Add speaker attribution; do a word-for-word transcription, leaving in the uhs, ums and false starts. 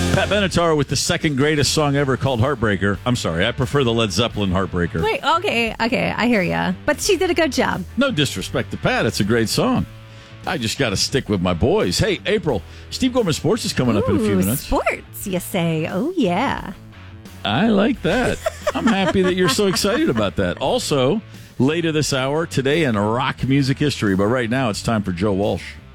Speaker 1: Pat Benatar with the second greatest song ever called Heartbreaker. I'm sorry, I prefer the Led Zeppelin Heartbreaker.
Speaker 2: Wait, okay, okay, I hear ya. But she did a good job.
Speaker 1: No disrespect to Pat, it's a great song. I just got to stick with my boys. Hey, April, Steve Gorman Sports is coming
Speaker 2: Ooh,
Speaker 1: up in a few minutes.
Speaker 2: Sports, you say. Oh, yeah.
Speaker 1: I like that. I'm happy that you're so excited about that. Also, later this hour, today in rock music history. But right now, it's time for Joe Walsh.